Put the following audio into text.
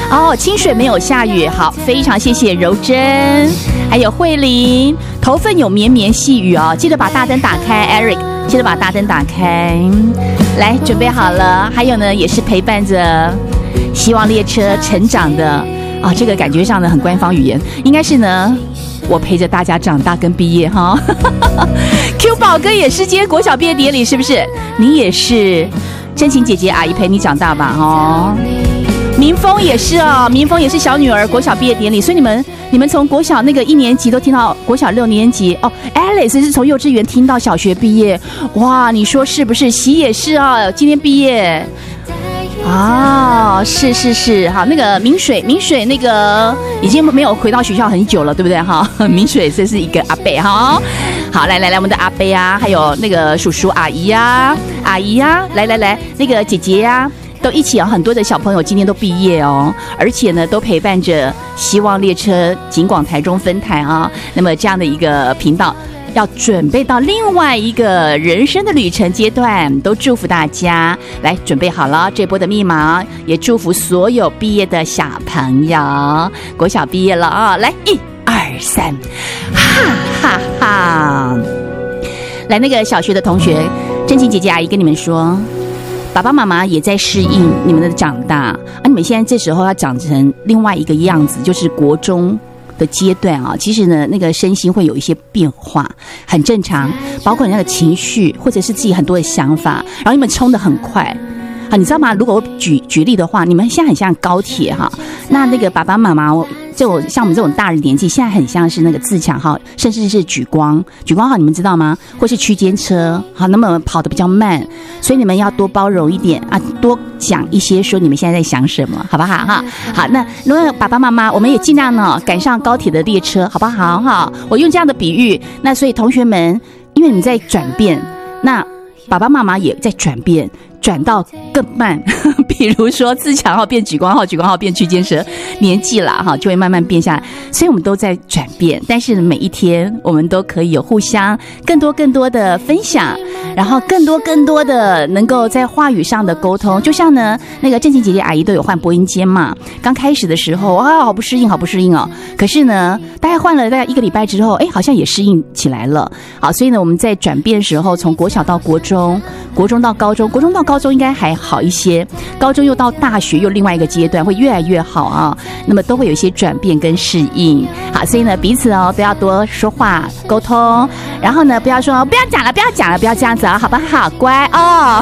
哦，清水没有下雨，好，非常谢谢柔珍，还有慧玲，头份有绵绵细雨哦，记得把大灯打开 ，Eric， 记得把大灯打开，来，准备好了，还有呢，也是陪伴着希望列车成长的啊，这个感觉上的很官方语言，应该是呢，我陪着大家长大跟毕业哈。Q 宝哥也是今天国小毕业典礼，是不是？你也是，真情姐姐阿姨陪你长大吧哦。民丰也是哦，民丰也是小女儿国小毕业典礼，所以你们从国小那个1年级都听到国小6年级哦。Alice 是从幼稚园听到小学毕业，哇，你说是不是？喜也是哦，今天毕业。哦，是，好，那个明水那个已经没有回到学校很久了，对不对哈？明水这是一个阿伯哈，好，来，我们的阿伯啊，还有那个叔叔阿姨啊，来，那个姐姐啊，都一起啊，很多的小朋友今天都毕业哦，而且呢，都陪伴着希望列车警广台中分台啊，那么这样的一个频道。要准备到另外一个人生的旅程阶段，都祝福大家来准备好了这波的密码，也祝福所有毕业的小朋友，国小毕业了啊！来，1、2、3，哈哈哈！来，那个小学的同学，真情姐姐阿姨跟你们说，爸爸妈妈也在适应你们的长大啊！你们现在这时候要长成另外一个样子，就是国中的阶段啊，其实呢，那个身心会有一些变化，很正常，包括你那个情绪，或者是自己很多的想法，然后你们冲得很快啊，你知道吗？如果我举例的话，你们现在很像高铁哈，那个爸爸妈妈，就像我们这种大人年纪，现在很像是那个自强号，甚至是莒光号，你们知道吗？或是区间车，好，那么跑得比较慢，所以你们要多包容一点啊，多讲一些说你们现在在想什么，好不好哈？好，那如果爸爸妈妈，我们也尽量呢赶上高铁的列车，好不好哈？我用这样的比喻，那所以同学们，因为你在转变，那爸爸妈妈也在转变。转到更慢，比如说自强号变莒光号，莒光号变区间车，年纪啦哈就会慢慢变下来，所以我们都在转变，但是每一天我们都可以有互相更多的分享，然后更多的能够在话语上的沟通，就像呢那个正晴姐姐阿姨都有换播音间嘛，刚开始的时候啊好不适应哦，可是呢大概换了大概1个礼拜之后，好像也适应起来了，好，所以呢我们在转变的时候，从国小到国中，国中到高中，国中到高中应该还好一些，高中又到大学又另外一个阶段，会越来越好啊。那么都会有一些转变跟适应。好，所以呢彼此都要多说话沟通，然后呢不要说不要讲了，不要这样子啊，好不好？乖哦。